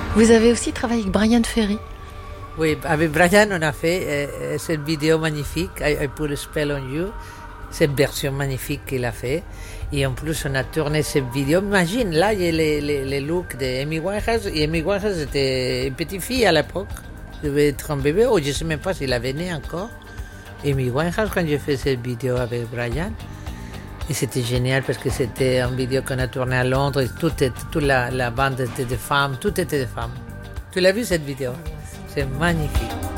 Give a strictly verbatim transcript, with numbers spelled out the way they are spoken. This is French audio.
Vous avez aussi travaillé avec Bryan Ferry. Oui, avec Bryan, on a fait euh, cette vidéo magnifique, I, I Put a Spell on You, cette version magnifique qu'il a fait. Et en plus, on a tourné cette vidéo. Imagine, là, il y a les, les, les looks d'Amy Winehouse. Et Amy Winehouse était une petite fille à l'époque. Il devait être un bébé, ou je ne sais même pas s'il avait né encore. Amy Winehouse, quand j'ai fait cette vidéo avec Bryan. Et c'était génial parce que c'était une vidéo qu'on a tournée à Londres. Et toute, toute la, la bande était de femmes, tout était de femmes. Tu l'as vu cette vidéo? C'est magnifique.